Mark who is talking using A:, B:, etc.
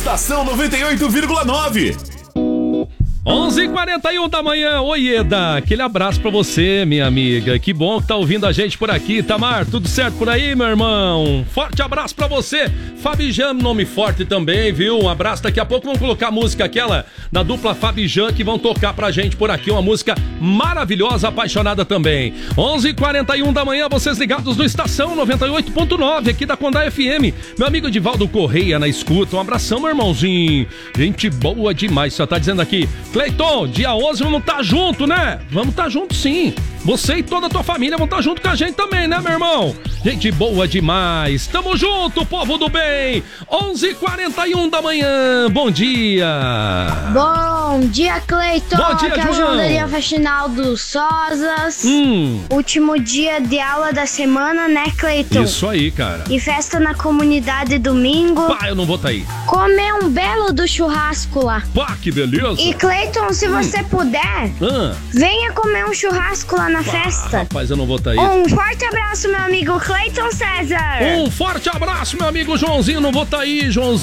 A: Estação 98,9.
B: 11h41 da manhã. Oi, Eda, aquele abraço pra você, minha amiga. Que bom que tá ouvindo a gente por aqui. Tamar, tudo certo por aí, meu irmão? Forte abraço pra você. Fabijan, nome forte também, viu? Um abraço. Daqui a pouco vamos colocar a música aquela da dupla Fabijan, que vão tocar pra gente por aqui. Uma música maravilhosa, apaixonada também. 11h41 da manhã, vocês ligados no Estação 98.9 aqui da Condá FM. Meu amigo Edivaldo Correia na escuta. Um abração, meu irmãozinho. Gente boa demais. Só tá dizendo aqui: Cleiton, dia 11 vamos estar junto, né? Vamos estar junto, sim. Você e toda a tua família vão estar junto com a gente também, né, meu irmão? Gente boa demais. Tamo junto, povo do bem. 11h41 da manhã. Bom dia.
C: Bom dia, Cleiton.
B: Bom dia,
C: aqui é
B: João.
C: a João Faxinaldo Sozas. Último dia de aula da semana, né, Cleiton?
B: Isso aí, cara.
C: E festa na comunidade domingo.
B: Pá, eu não vou estar aí.
C: Comer um belo do churrasco lá.
B: Pá, que beleza.
C: E, Cleiton, se você puder, venha comer um churrasco lá na festa.
B: Rapaz, eu não vou estar aí.
C: Um forte abraço, meu amigo Cleiton César.
B: Um forte abraço, meu amigo Joãozinho. Não vou estar aí, Joãozinho.